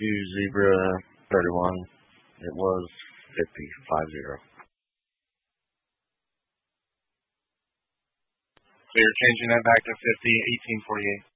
Zebra 31. It was 50. So you're changing that back to 50, 1848.